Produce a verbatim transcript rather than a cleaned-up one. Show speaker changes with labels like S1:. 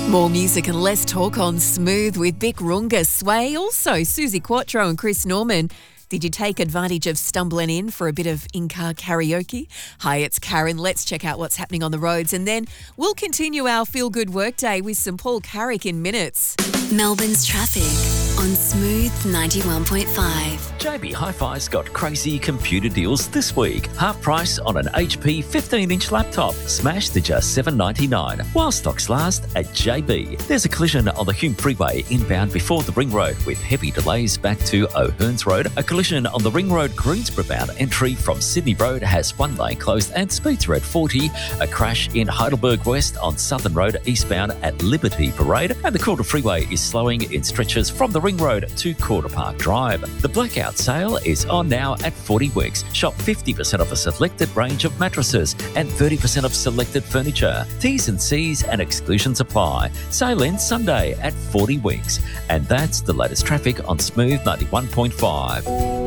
S1: More music and less talk on Smooth with Vic Runga, Sway, also Susie Quattro and Chris Norman. Did you take advantage of stumbling in for a bit of in-car karaoke? Hi, it's Karen. Let's check out what's happening on the roads and then we'll continue our feel-good workday with some Paul Carrick in minutes.
S2: Melbourne's traffic on Smooth ninety-one point five.
S3: J B Hi-Fi's got crazy computer deals this week. Half price on an H P fifteen inch laptop, smashed to just seven dollars ninety-nine, while stocks last at J B. There's a collision on the Hume Freeway inbound before the Ring Road with heavy delays back to O'Hearns Road. A collision on the Ring Road Greensboro bound entry from Sydney Road has one lane closed and speeds are at forty. A crash in Heidelberg West on Southern Road eastbound at Liberty Parade, and the Calder Freeway is slowing in stretches from the Ring Road to Calder Park Drive. The blackout sale is on now at forty weeks. Shop fifty percent off a selected range of mattresses and thirty percent off selected furniture. T's and C's and exclusions apply. Sale ends Sunday at forty weeks. And that's the latest traffic on Smooth ninety-one point five.